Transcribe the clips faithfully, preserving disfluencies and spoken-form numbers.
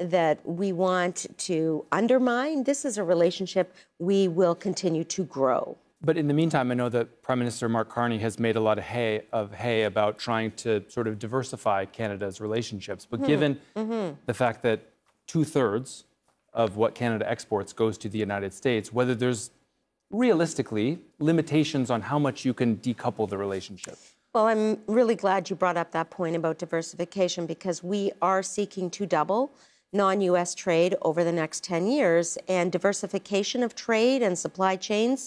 that we want to undermine. This is a relationship we will continue to grow. But in the meantime, I know that Prime Minister Mark Carney has made a lot of hay, of hay about trying to sort of diversify Canada's relationships. But mm-hmm. given mm-hmm. the fact that two-thirds of what Canada exports goes to the United States, whether there's realistically limitations on how much you can decouple the relationship. Well, I'm really glad you brought up that point about diversification, because we are seeking to double non-U S trade over the next ten years, and diversification of trade and supply chains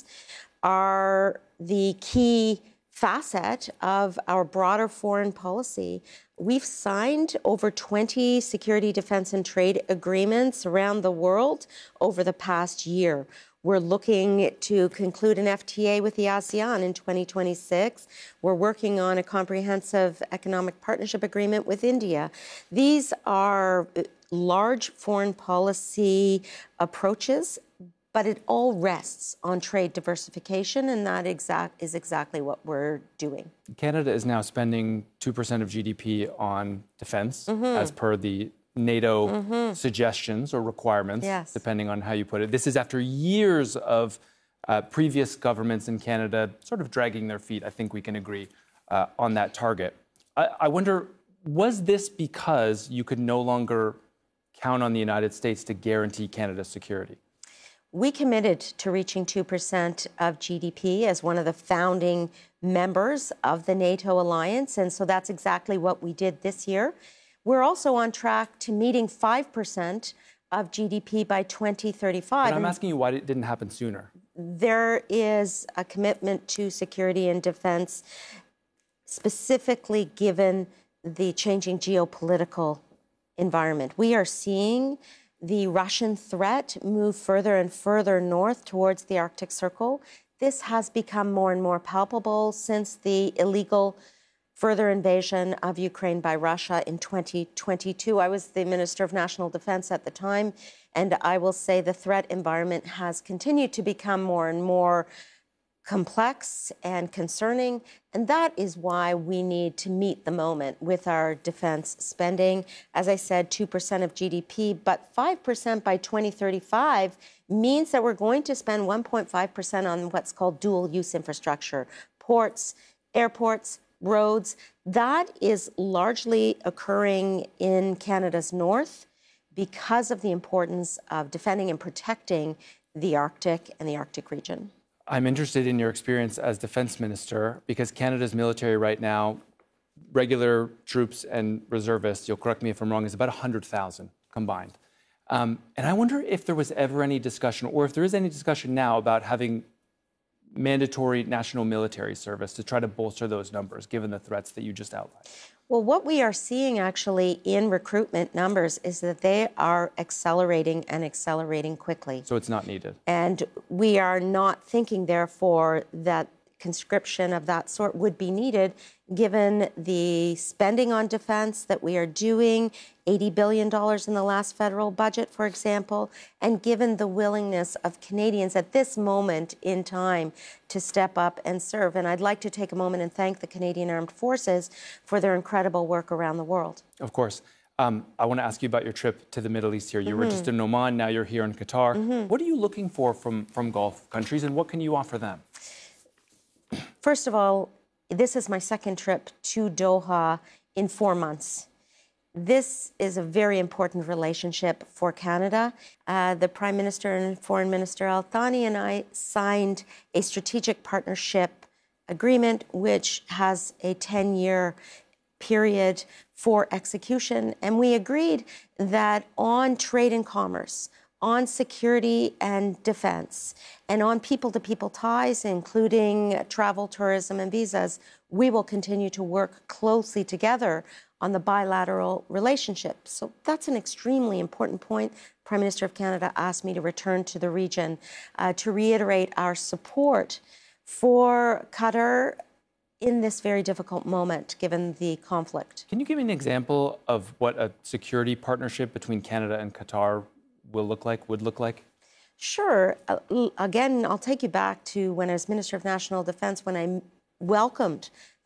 are the key facet of our broader foreign policy. We've signed over twenty security, defense, and trade agreements around the world over the past year. We're looking to conclude an F T A with the ASEAN in twenty twenty-six. We're working on a comprehensive economic partnership agreement with India. These are large foreign policy approaches, but it all rests on trade diversification, and that exact is exactly what we're doing. Canada is now spending two percent of G D P on defense, mm-hmm. as per the NATO mm-hmm. suggestions or requirements, yes. depending on how you put it. This is after years of uh, previous governments in Canada sort of dragging their feet, I think we can agree, uh, on that target. I, I wonder, was this because you could no longer count on the United States to guarantee Canada's security? We committed to reaching two percent of G D P as one of the founding members of the NATO alliance, and so that's exactly what we did this year. We're also on track to meeting five percent of G D P by twenty thirty-five. But I'm asking you why it didn't happen sooner. There is a commitment to security and defense, specifically given the changing geopolitical environment. We are seeing the Russian threat move further and further north towards the Arctic Circle. This has become more and more palpable since the illegal further invasion of Ukraine by Russia in twenty twenty-two. I was the Minister of National Defense at the time, and I will say the threat environment has continued to become more and more complex and concerning, and that is why we need to meet the moment with our defense spending. As I said, two percent of G D P, but five percent by twenty thirty-five means that we're going to spend one point five percent on what's called dual-use infrastructure, ports, airports, roads. That is largely occurring in Canada's north because of the importance of defending and protecting the Arctic and the Arctic region. I'm interested in your experience as defense minister, because Canada's military right now, regular troops and reservists, you'll correct me if I'm wrong, is about one hundred thousand combined. Um, and I wonder if there was ever any discussion, or if there is any discussion now, about having mandatory national military service to try to bolster those numbers, given the threats that you just outlined. Well, what we are seeing actually in recruitment numbers is that they are accelerating and accelerating quickly. So it's not needed. And we are not thinking, therefore, that conscription of that sort would be needed, given the spending on defense that we are doing, eighty billion dollars in the last federal budget, for example, and given the willingness of Canadians at this moment in time to step up and serve. And I'd like to take a moment and thank the Canadian Armed Forces for their incredible work around the world. Of course. Um, I want to ask you about your trip to the Middle East here. You mm-hmm. were just in Oman, now you're here in Qatar. Mm-hmm. What are you looking for from, from Gulf countries, and what can you offer them? First of all, this is my second trip to Doha in four months. This is a very important relationship for Canada. Uh, the Prime Minister and Foreign Minister Al Thani and I signed a strategic partnership agreement, which has a ten-year period for execution. And we agreed that on trade and commerce, on security and defense, and on people-to-people ties, including travel, tourism, and visas, we will continue to work closely together on the bilateral relationship. So that's an extremely important point. Prime Minister of Canada asked me to return to the region uh, to reiterate our support for Qatar in this very difficult moment, given the conflict. Can you give me an example of what a security partnership between Canada and Qatar will look like, would look like? Sure. Uh, again, I'll take you back to when I was Minister of National Defense, when I welcomed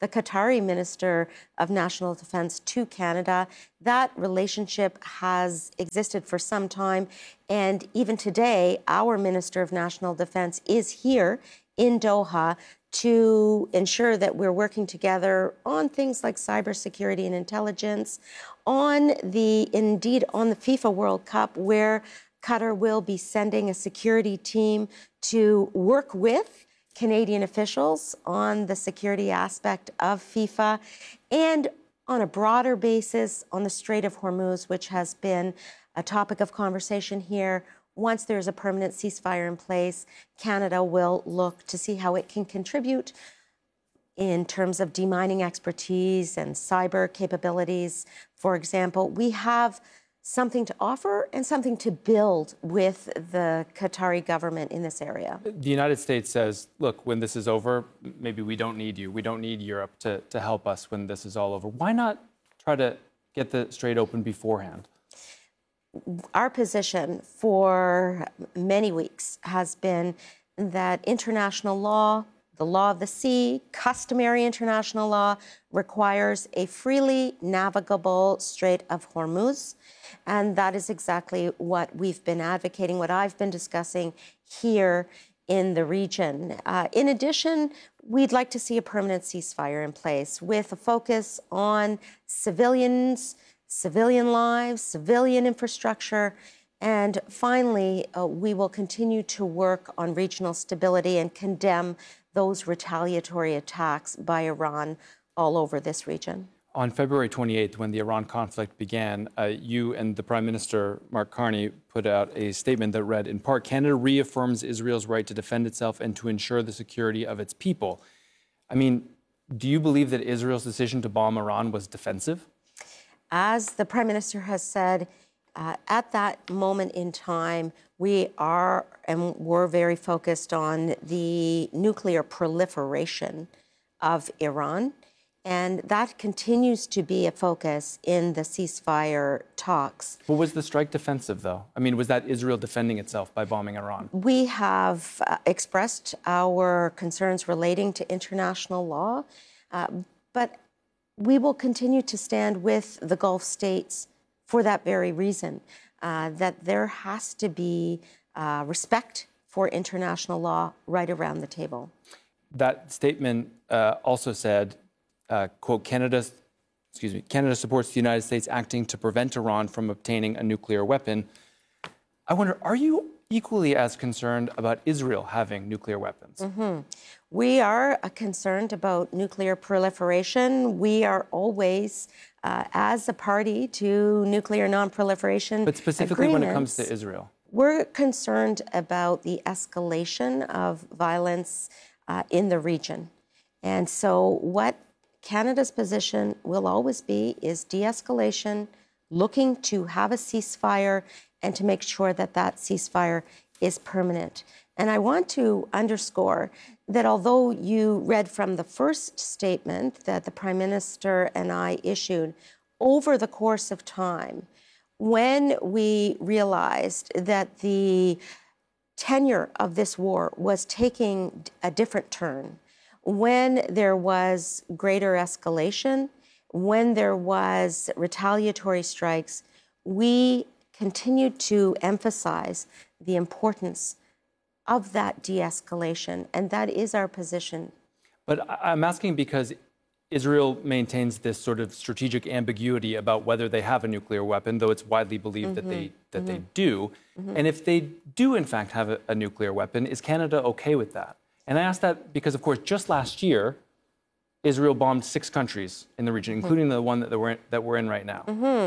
the Qatari Minister of National Defense to Canada. That relationship has existed for some time. And even today, our Minister of National Defense is here in Doha to ensure that we're working together on things like cybersecurity and intelligence, on the, indeed, on the FIFA World Cup, where Qatar will be sending a security team to work with Canadian officials on the security aspect of FIFA, and on a broader basis on the Strait of Hormuz, which has been a topic of conversation here. Once there's a permanent ceasefire in place, Canada will look to see how it can contribute in terms of demining expertise and cyber capabilities. For example, we have something to offer and something to build with the Qatari government in this area. The United States says, look, when this is over, maybe we don't need you. We don't need Europe to, to help us when this is all over. Why not try to get the strait open beforehand? Our position for many weeks has been that international law, the law of the sea, customary international law, requires a freely navigable Strait of Hormuz. And that is exactly what we've been advocating, what I've been discussing here in the region. Uh, in addition, we'd like to see a permanent ceasefire in place with a focus on civilians, civilian lives, civilian infrastructure. And finally, uh, we will continue to work on regional stability and condemn those retaliatory attacks by Iran all over this region. On February twenty-eighth, when the Iran conflict began, uh, you and the Prime Minister, Mark Carney, put out a statement that read, in part, Canada reaffirms Israel's right to defend itself and to ensure the security of its people. I mean, do you believe that Israel's decision to bomb Iran was defensive? As the Prime Minister has said, uh, at that moment in time, we are and were very focused on the nuclear proliferation of Iran. And that continues to be a focus in the ceasefire talks. But was the strike defensive, though? I mean, was that Israel defending itself by bombing Iran? We have uh, expressed our concerns relating to international law, uh, but we will continue to stand with the Gulf states for that very reason, uh, that there has to be uh, respect for international law right around the table. That statement uh, also said, Uh, quote, Canada, excuse me, Canada supports the United States acting to prevent Iran from obtaining a nuclear weapon. I wonder, are you equally as concerned about Israel having nuclear weapons? Mm-hmm. We are uh, concerned about nuclear proliferation. We are always, uh, as a party to nuclear non-proliferation But specifically when it comes to Israel? We're concerned about the escalation of violence uh, in the region. And so what Canada's position will always be is de-escalation, looking to have a ceasefire and to make sure that that ceasefire is permanent. And I want to underscore that although you read from the first statement that the Prime Minister and I issued, over the course of time, when we realized that the tenure of this war was taking a different turn, when there was greater escalation, when there was retaliatory strikes, we continued to emphasize the importance of that de-escalation, and that is our position. But I'm asking because Israel maintains this sort of strategic ambiguity about whether they have a nuclear weapon, though it's widely believed mm-hmm. that they that mm-hmm. they do. Mm-hmm. And if they do, in fact, have a, a nuclear weapon, is Canada okay with that? And I ask that because, of course, just last year, Israel bombed six countries in the region, including mm-hmm. the one that we're in, that we're in right now. Mm-hmm.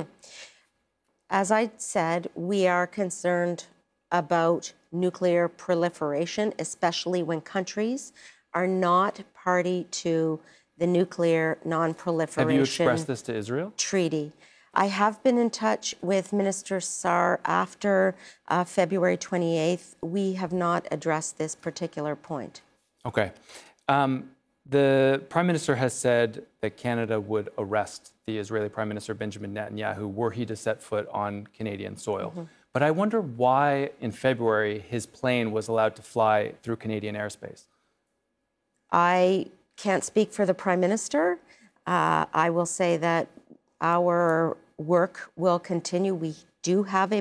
As I said, we are concerned about nuclear proliferation, especially when countries are not party to the nuclear non-proliferation Have you expressed this to Israel? Treaty. I have been in touch with Minister Sar after uh, February twenty-eighth. We have not addressed this particular point. Okay. Um, the Prime Minister has said that Canada would arrest the Israeli Prime Minister Benjamin Netanyahu were he to set foot on Canadian soil. Mm-hmm. But I wonder why in February his plane was allowed to fly through Canadian airspace. I can't speak for the Prime Minister. Uh, I will say that our work will continue. We do have a